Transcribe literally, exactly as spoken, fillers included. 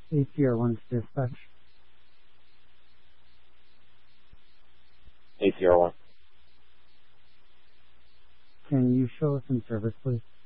A C R one to dispatch. A C R one. Can you show us in service, please?